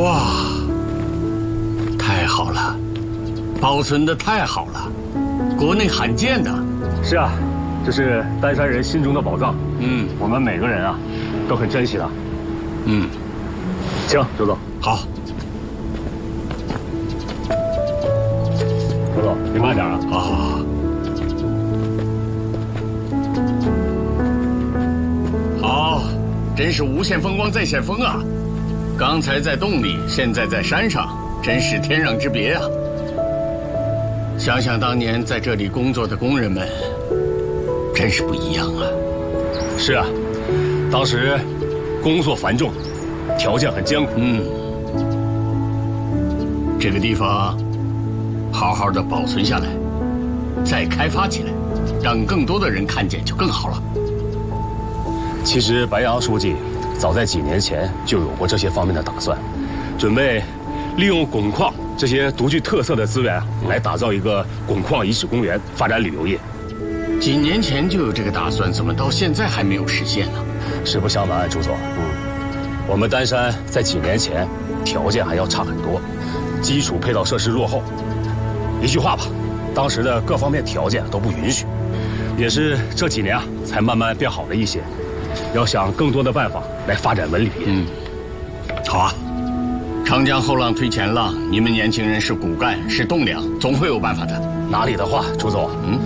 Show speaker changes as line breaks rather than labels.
哇，太好了，保存的太好了，国内罕见的。
是啊，这是丹山人心中的宝藏。我们每个人啊，都很珍惜它。行，周总。
好。
周总，你慢点啊。
好。好，真是无限风光在险峰啊！刚才在洞里，现在在山上，真是天壤之别啊！想想当年在这里工作的工人们，真是不一样啊！
是啊，当时工作繁重，条件很艰苦。
这个地方好好的保存下来，再开发起来，让更多的人看见就更好了。
其实白杨书记早在几年前就有过这些方面的打算，准备利用汞矿这些独具特色的资源来打造一个汞矿遗址公园，发展旅游业。
几年前就有这个打算，怎么到现在还没有实现呢？
实不相瞒，朱总，我们丹山在几年前条件还要差很多，基础配套设施落后。一句话吧，当时的各方面条件都不允许，也是这几年才慢慢变好了一些。要想更多的办法来发展文旅业。
好啊，长江后浪推前浪，你们年轻人是骨干，是栋梁，总会有办法的。
哪里的话，朱总，